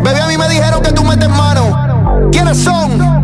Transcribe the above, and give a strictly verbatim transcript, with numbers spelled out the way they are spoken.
Baby, a mí me dijeron que tú metes mano. ¿Quiénes son?